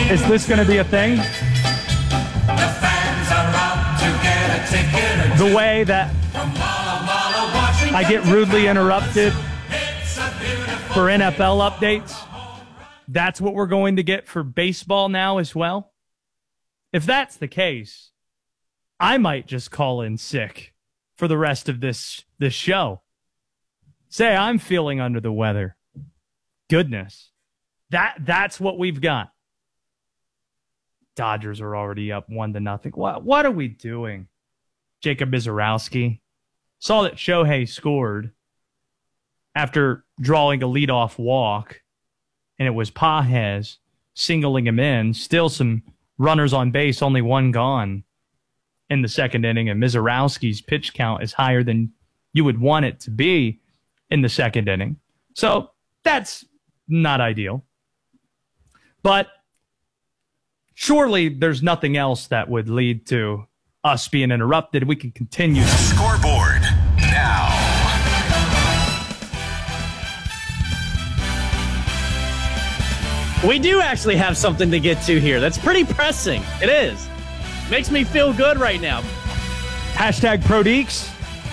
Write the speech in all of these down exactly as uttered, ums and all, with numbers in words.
Is this going to be a thing? The fans are out to get a ticket or two. The way that From Walla Walla, Washington, I get rudely interrupted it's a beautiful for N F L updates, that's what we're going to get for baseball now as well? If that's the case, I might just call in sick for the rest of this, this show. Say I'm feeling under the weather. Goodness. That that's what we've got. Dodgers are already up one to nothing. What what are we doing? Jacob Mizorowski saw that Shohei scored after drawing a leadoff walk, and it was Pages singling him in. Still some runners on base, only one gone in the second inning, and Mizorowski's pitch count is higher than you would want it to be in the second inning. So that's not ideal. But surely there's nothing else that would lead to us being interrupted. We can continue. Scoreboard now. We do actually have something to get to here. That's pretty pressing. It is. Makes me feel good right now. Hashtag ProDeeks.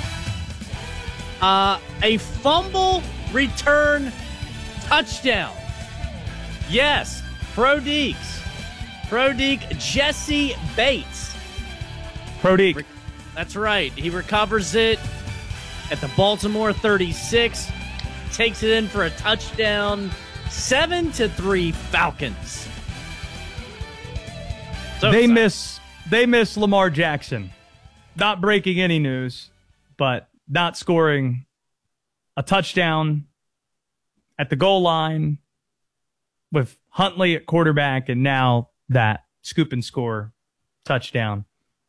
Uh, a fumble return touchdown. Yes, ProDeeks. ProDeek Jesse Bates. ProDeek. That's right. He recovers it at the Baltimore thirty-six. Takes it in for a touchdown. Seven to three Falcons. So They excited. miss they miss Lamar Jackson. Not breaking any news, but not scoring a touchdown at the goal line with Huntley at quarterback, and now that scoop and score touchdown.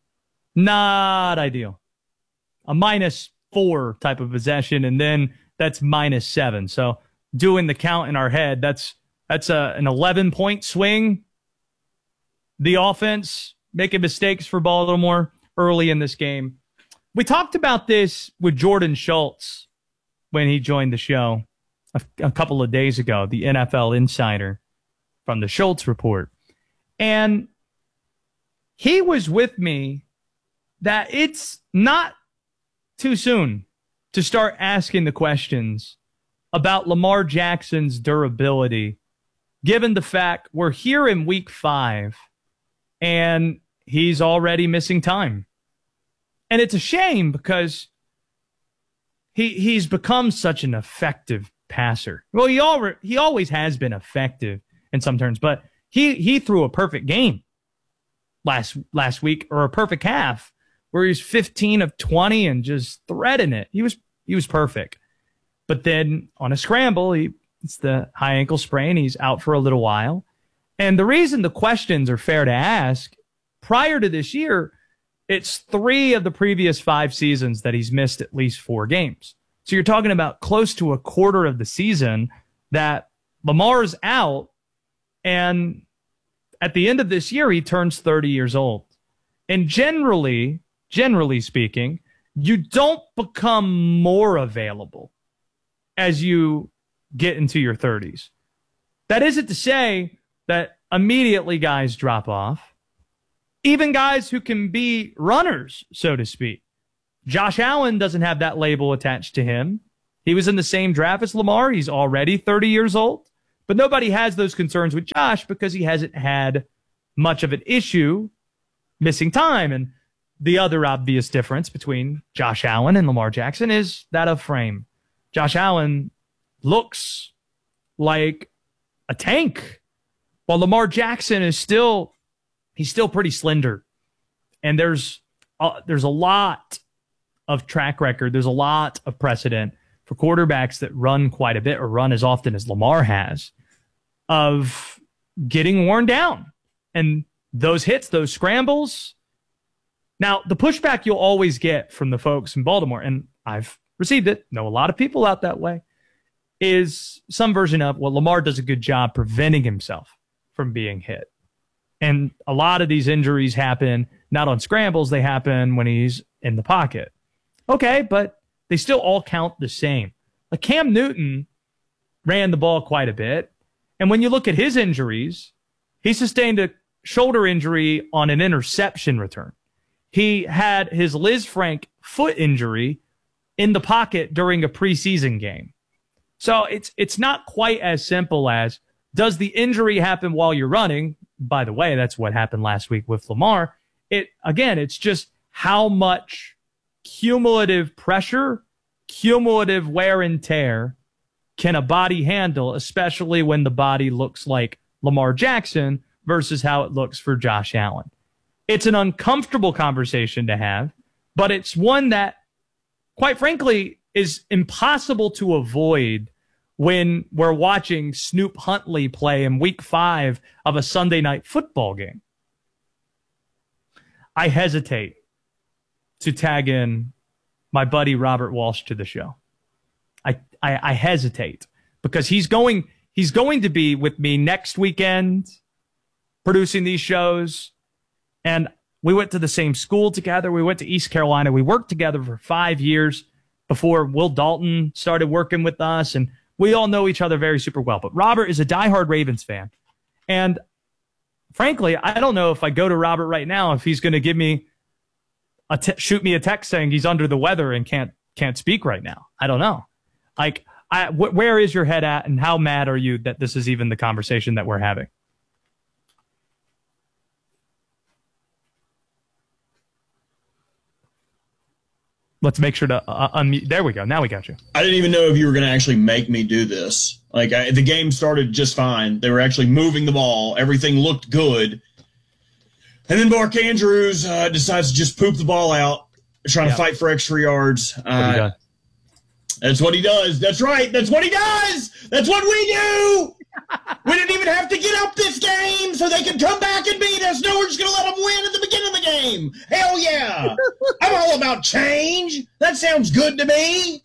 Not ideal. A minus four type of possession, and then that's minus seven. So doing the count in our head, that's that's a, an eleven-point swing. The offense making mistakes for Baltimore early in this game. We talked about this with Jordan Schultz when he joined the show a, a couple of days ago, the N F L insider from the Schultz Report. And he was with me that it's not too soon to start asking the questions about Lamar Jackson's durability, given the fact we're here in week five and he's already missing time. And it's a shame because he he's become such an effective passer. Well, he already, he always has been effective in some terms, but he he threw a perfect game last last week, or a perfect half, where he was fifteen of twenty and just threading it. He was he was perfect. But then on a scramble, he it's the high ankle sprain. He's out for a little while. And the reason the questions are fair to ask, prior to this year, it's three of the previous five seasons that he's missed at least four games. So you're talking about close to a quarter of the season that Lamar's out, and at the end of this year, he turns thirty years old. And generally, generally speaking, you don't become more available as you get into your thirties. That isn't to say that immediately guys drop off. Even guys who can be runners, so to speak. Josh Allen doesn't have that label attached to him. He was in the same draft as Lamar. He's already thirty years old. But nobody has those concerns with Josh because he hasn't had much of an issue missing time. And the other obvious difference between Josh Allen and Lamar Jackson is that of frame. Josh Allen looks like a tank, while Lamar Jackson is still, he's still pretty slender. And there's uh, there's a lot of track record. There's a lot of precedent for quarterbacks that run quite a bit, or run as often as Lamar has, of getting worn down. And those hits, those scrambles. Now, the pushback you'll always get from the folks in Baltimore, and I've received it, know a lot of people out that way, is some version of, well, Lamar does a good job preventing himself from being hit. And a lot of these injuries happen not on scrambles, they happen when he's in the pocket. Okay, but they still all count the same. Like Cam Newton ran the ball quite a bit. And when you look at his injuries, He sustained a shoulder injury on an interception return. He had his Liz Frank foot injury in the pocket during a preseason game. So it's it's not quite as simple as, does the injury happen while you're running? By the way, that's what happened last week with Lamar. It again, it's just how much cumulative pressure, cumulative wear and tear can a body handle, especially when the body looks like Lamar Jackson versus how it looks for Josh Allen. It's an uncomfortable conversation to have, but it's one that, quite frankly, is impossible to avoid when we're watching Snoop Huntley play in week five of a Sunday night football game. I hesitate to tag in my buddy Robert Walsh to the show. I, I, I hesitate because he's going he's going to be with me next weekend producing these shows. And we went to the same school together. We went to East Carolina. We worked together for five years before Will Dalton started working with us. And we all know each other very super well. But Robert is a diehard Ravens fan. And frankly, I don't know if I go to Robert right now, if he's going to give me a te- shoot me a text saying he's under the weather and can't can't speak right now. I don't know. Like, I, wh- where is your head at, and how mad are you that this is even the conversation that we're having? Let's make sure to uh, unmute. There we go. Now we got you. I didn't even know if you were going to actually make me do this. Like, I, the game started just fine. They were actually moving the ball. Everything looked good. And then Mark Andrews uh, decides to just poop the ball out, trying Yeah. to fight for extra yards. What have you Uh, done? that's what he does. That's right. That's what he does. That's what we do. We didn't even have to get up this game so they could come back and beat us. No, we're just going to let them win at the beginning of the game. Hell yeah. I'm all about change. That sounds good to me.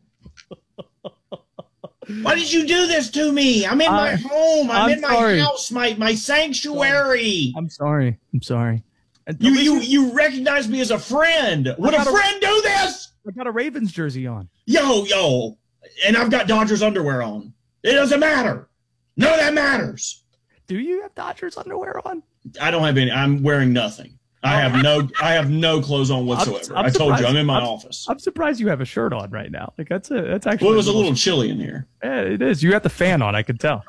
Why did you do this to me? I'm in my I- home. I'm, I'm in my sorry. house, my, my sanctuary. I'm sorry. I'm sorry. You, you, you recognize me as a friend. Would a got a- friend do this? I got a Ravens jersey on. Yo, yo. And I've got Dodgers underwear on. It doesn't matter. None of that matters. Do you have Dodgers underwear on? I don't have any. I'm wearing nothing. I have no. I have no clothes on whatsoever. I'm I told you, surprised- I'm in my I'm- office. I'm surprised you have a shirt on right now. Like that's a that's actually. Well, it was a little chilly in here. Yeah, it is. You got the fan on. I could tell.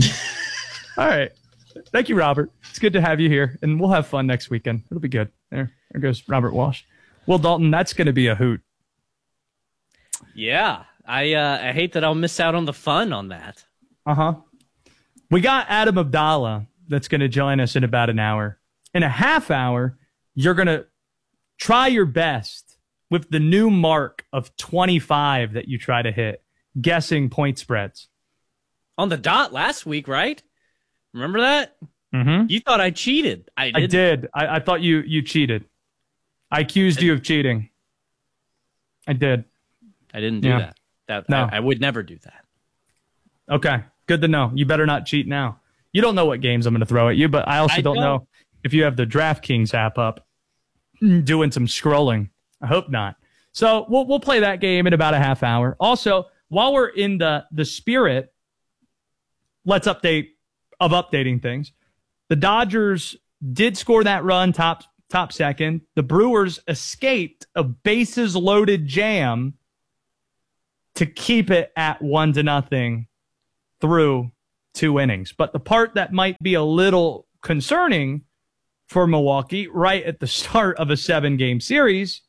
All right. Thank you, Robert. It's good to have you here, and we'll have fun next weekend. It'll be good. There, there goes Robert Walsh. Will Dalton, that's going to be a hoot. Yeah, I uh, I hate that I'll miss out on the fun on that. Uh huh. We got Adam Abdallah that's going to join us in about an hour. In a half hour, you're going to try your best with the new mark of twenty-five that you try to hit, guessing point spreads. On the dot last week, right? Remember that? Mm-hmm. You thought I cheated. I did. I did. I, I thought you you cheated. I accused you of cheating. I did. I didn't do Yeah. that. That No. I, I would never do that. Okay. Good to know. You better not cheat now. You don't know what games I'm going to throw at you, but I also I don't, don't. know if you have the DraftKings app up doing some scrolling. I hope not. So we'll we'll play that game in about a half hour. Also, while we're in the the spirit, let's update of updating things. The Dodgers did score that run top top second. The Brewers escaped a bases loaded jam to keep it at one to nothing through two innings. But the part that might be a little concerning for Milwaukee right at the start of a seven game series,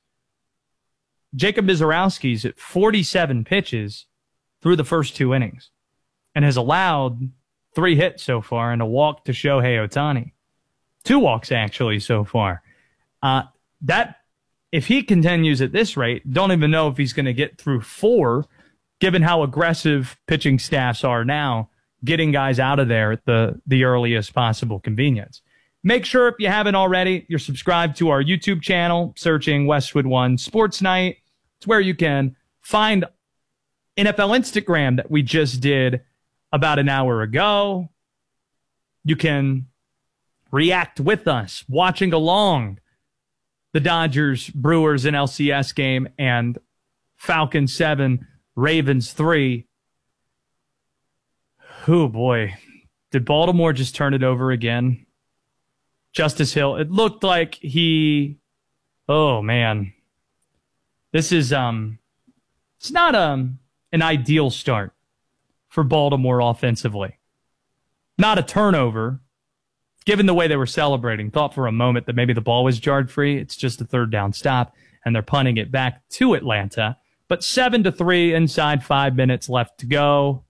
Jacob Mizorowski's at forty-seven pitches through the first two innings and has allowed three hits so far and a walk to Shohei Ohtani. Two walks actually so far. Uh, that if he continues at this rate, don't even know if he's going to get through four, given how aggressive pitching staffs are now, getting guys out of there at the, the earliest possible convenience. Make sure, if you haven't already, you're subscribed to our YouTube channel, searching Westwood One Sports Night. It's where you can find N F L Instagram that we just did about an hour ago. You can react with us, watching along the Dodgers, Brewers, and L C S game, and Falcons seven, Ravens three. Oh, boy. Did Baltimore just turn it over again? Justice Hill, it looked like he, oh man, this is, um, it's not um, an ideal start for Baltimore offensively. Not a turnover, given the way they were celebrating. Thought for a moment that maybe the ball was jarred free. It's just a third down stop, and they're punting it back to Atlanta. But seven to three inside five minutes left to go.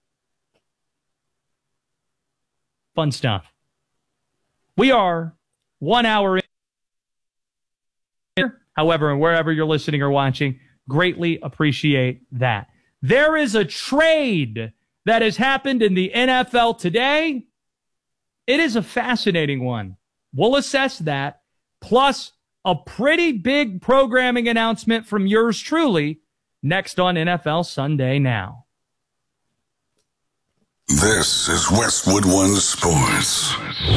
Fun stuff. We are one hour in. However, and wherever you're listening or watching, greatly appreciate that. There is a trade that has happened in the N F L today. It is a fascinating one. We'll assess that, plus a pretty big programming announcement from yours truly next on N F L Sunday Now. This is Westwood One Sports.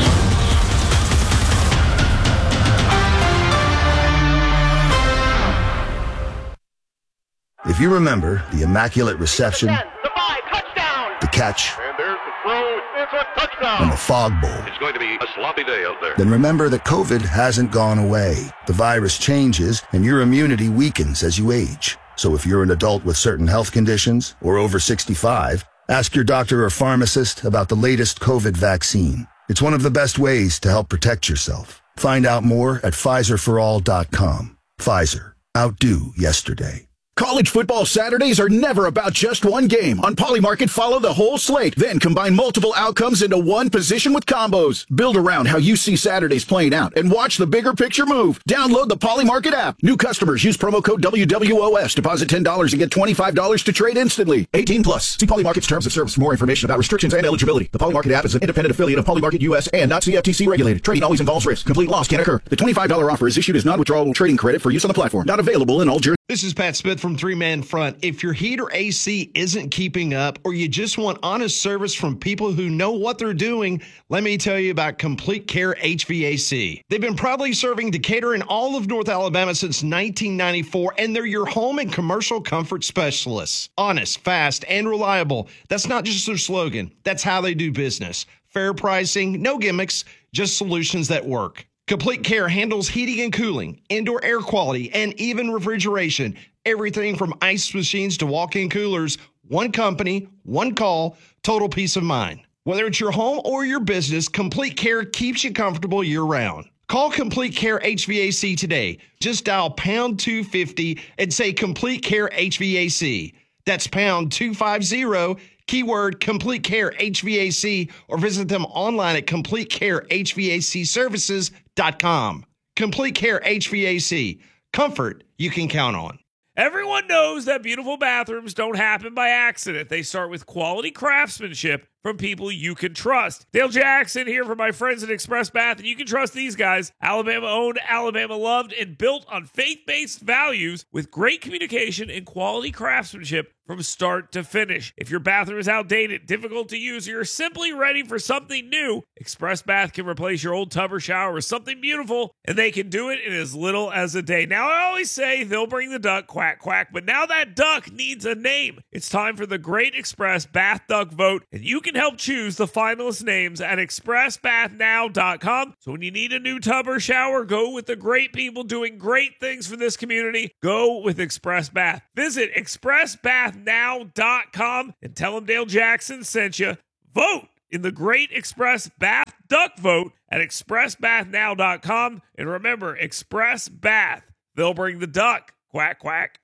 If you remember the immaculate reception, The five, touchdown! the catch, And there's the throw. It's a touchdown. and the fog bowl, It's going to be a sloppy day out there. then remember that COVID hasn't gone away. The virus changes, and your immunity weakens as you age. So if you're an adult with certain health conditions or over sixty-five, ask your doctor or pharmacist about the latest COVID vaccine. It's one of the best ways to help protect yourself. Find out more at Pfizer for all dot com. Pfizer. Outdo yesterday. College football Saturdays are never about just one game. On Polymarket, follow the whole slate, then combine multiple outcomes into one position with combos. Build around how you see Saturdays playing out and watch the bigger picture move. Download the Polymarket app. New customers use promo code W W O S. Deposit ten dollars and get twenty-five dollars to trade instantly. eighteen plus. See Polymarket's terms of service for more information about restrictions and eligibility. The Polymarket app is an independent affiliate of Polymarket U S and not C F T C regulated. Trading always involves risk. Complete loss can occur. The twenty-five dollars offer is issued as non-withdrawable trading credit for use on the platform. Not available in all jurisdictions. This is Pat Smith from Three Man Front. If your heat or A C isn't keeping up, or you just want honest service from people who know what they're doing, let me tell you about Complete Care H V A C. They've been proudly serving Decatur and all of North Alabama since nineteen ninety-four, and they're your home and commercial comfort specialists. Honest, fast, and reliable. That's not just their slogan. That's how they do business. Fair pricing, no gimmicks, just solutions that work. Complete Care handles heating and cooling, indoor air quality, and even refrigeration. Everything from ice machines to walk-in coolers. One company, one call, total peace of mind. Whether it's your home or your business, Complete Care keeps you comfortable year-round. Call Complete Care H V A C today. Just dial pound two fifty and say Complete Care H V A C. That's pound two fifty, keyword Complete Care H V A C, or visit them online at complete care h v a c services dot com. Complete Care H V A C. Comfort you can count on. Everyone knows that beautiful bathrooms don't happen by accident. They start with quality craftsmanship from people you can trust. Dale Jackson here for my friends at Express Bath, and you can trust these guys. Alabama owned, Alabama loved, and built on faith-based values with great communication and quality craftsmanship from start to finish. If your bathroom is outdated, difficult to use, or you're simply ready for something new, Express Bath can replace your old tub or shower with something beautiful, and they can do it in as little as a day. Now, I always say they'll bring the duck, quack, quack, but now that duck needs a name. It's time for the Great Express Bath Duck Vote, and you can help choose the finalist names at express bath now dot com. So when you need a new tub or shower, go with the great people doing great things for this community. Go with Express Bath. Visit express bath now dot com and tell them Dale Jackson sent you. Vote in the Great Express Bath Duck Vote at express bath now dot com. And remember, Express Bath, they'll bring the duck. Quack, quack.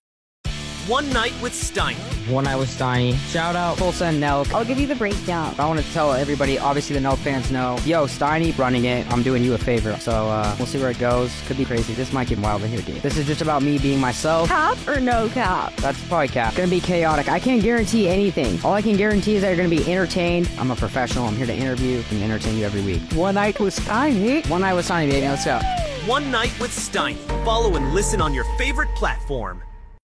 One Night with Steiny. One Night with Steiny. Shout out Tulsa and Nelk. I'll give you the breakdown. I want to tell everybody, obviously the Nelk fans know, yo, Steiny running it. I'm doing you a favor. So uh, we'll see where it goes. Could be crazy. This might get wild in here, dude. This is just about me being myself. Cap or no cap? That's probably cap. Gonna be chaotic. I can't guarantee anything. All I can guarantee is that you're gonna be entertained. I'm a professional. I'm here to interview and entertain you every week. One Night with Steiny. One Night with Steiny, baby. Let's go. One Night with Steiny. Follow and listen on your favorite platform.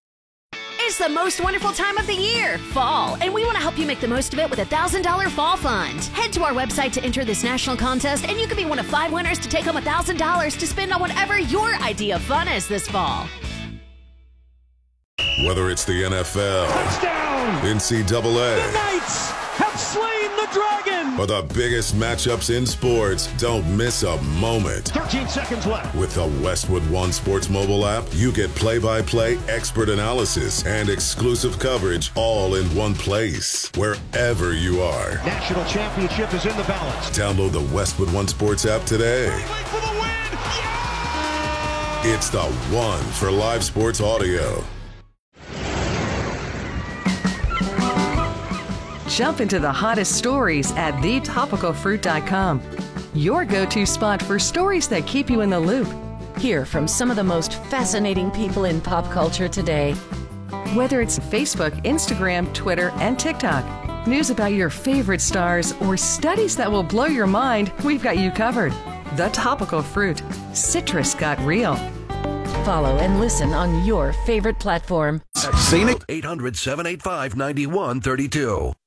It's the most wonderful time of the year, fall, and we want to help you make the most of it with a one thousand dollars Fall Fund. Head to our website to enter this national contest, and you could be one of five winners to take home one thousand dollars to spend on whatever your idea of fun is this fall. Whether it's the N F L, Touchdown! N C double A, The Knights have slain the the Dragon! For the biggest matchups in sports, don't miss a moment. thirteen seconds left. With the Westwood One Sports mobile app, you get play-by-play expert analysis and exclusive coverage all in one place, wherever you are. National championship is in the balance. Download the Westwood One Sports app today. For the win! Yeah! It's the one for live sports audio. Jump into the hottest stories at the topical fruit dot com. Your go-to spot for stories that keep you in the loop. Hear from some of the most fascinating people in pop culture today. Whether it's Facebook, Instagram, Twitter, and TikTok, news about your favorite stars, or studies that will blow your mind, we've got you covered. The Topical Fruit. Citrus got real. Follow and listen on your favorite platform. Scenic eight hundred, seven eight five, nine one three two.